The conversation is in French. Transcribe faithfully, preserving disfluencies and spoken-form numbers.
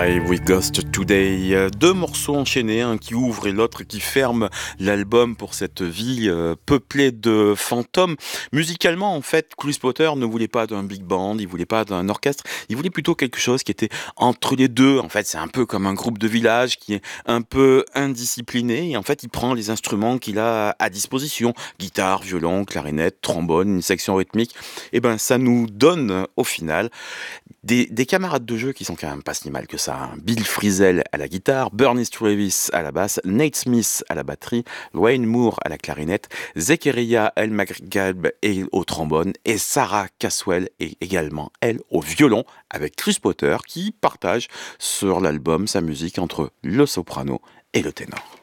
Die with Ghost Today, euh, deux morceaux enchaînés, un qui ouvre et l'autre qui ferme l'album pour cette vie euh, peuplée de fantômes. Musicalement, en fait, Chris Potter ne voulait pas d'un big band, il voulait pas d'un orchestre, il voulait plutôt quelque chose qui était entre les deux. En fait, c'est un peu comme un groupe de village qui est un peu indiscipliné et en fait, il prend les instruments qu'il a à disposition, guitare, violon, clarinette, trombone, une section rythmique. Et ben, ça nous donne au final Des, des camarades de jeu qui sont quand même pas si mal que ça, hein. Bill Frisell à la guitare, Bernie Travis à la basse, Nate Smith à la batterie, Wayne Moore à la clarinette, Zechariah El Maghrib et au trombone et Sarah Caswell est également elle au violon avec Chris Potter qui partage sur l'album sa musique entre le soprano et le ténor.